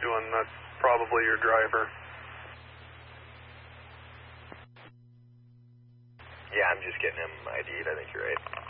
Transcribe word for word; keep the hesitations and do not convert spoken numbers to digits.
one. That's probably your driver. Yeah, I'm just getting him I D'd. I think you're right.